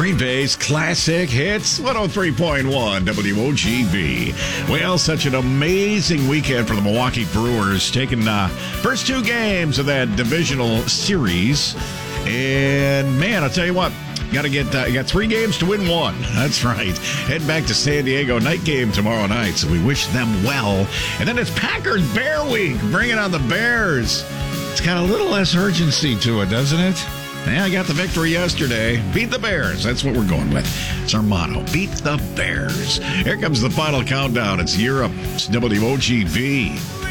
Green Bay's classic hits, 103.1 WOGV. Well, such an amazing weekend for the Milwaukee Brewers, taking first two games of that divisional series. And, man, I'll tell you what, you got 3 games to win 1. That's right. Head back to San Diego, night game tomorrow night, so we wish them well. And then it's Packers Bear Week, bringing on the Bears. It's got a little less urgency to it, doesn't it? Yeah, I got the victory yesterday. Beat the Bears. That's what we're going with. It's our motto. Beat the Bears. Here comes the final countdown. It's Europe. It's WOGV.